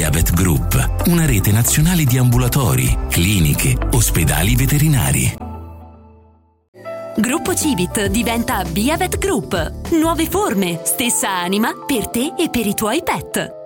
Biavet Group, una rete nazionale di ambulatori, cliniche, ospedali veterinari. Gruppo Civit diventa Biavet Group. Nuove forme, stessa anima per te e per i tuoi pet.